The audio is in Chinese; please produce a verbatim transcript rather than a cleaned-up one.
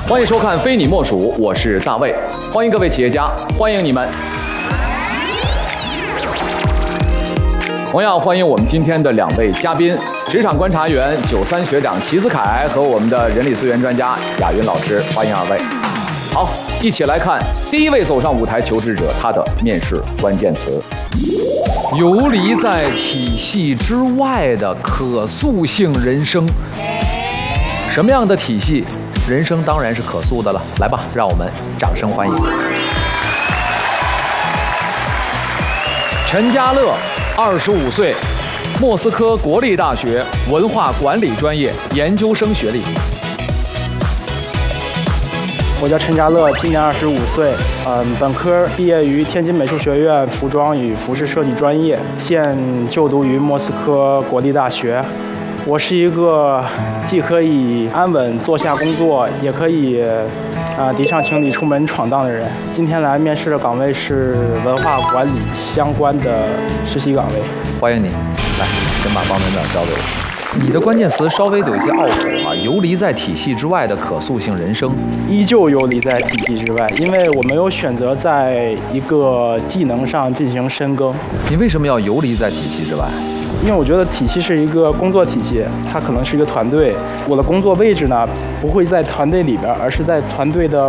欢迎收看《非你莫属》，我是大卫，欢迎各位企业家，欢迎你们。同样欢迎我们今天的两位嘉宾，职场观察员九三学长齐子凯和我们的人力资源专家亚云老师，欢迎二位。好，一起来看第一位走上舞台求职者他的面试关键词：游离在体系之外的可塑性人生。什么样的体系？人生当然是可塑的了。来吧，让我们掌声欢迎陈家乐，二十五岁，莫斯科国立大学文化管理专业研究生学历。 我叫陈家乐，今年二十五岁，嗯，本科毕业于天津美术学院服装与服饰设计专业，现就读于莫斯科国立大学。我是一个既可以安稳坐下工作，也可以啊提上行李出门闯荡的人。今天来面试的岗位是文化管理相关的实习岗位。 欢迎你，来，先把报名表交给我。你的关键词稍微的有些拗口啊，游离在体系之外的可塑性人生， 依旧游离在体系之外，因为我没有选择在一个技能上进行深耕。 你为什么要游离在体系之外？ 因为我觉得体系是一个工作体系，它可能是一个团队。我的工作位置呢，不会在团队里边，而是在团队的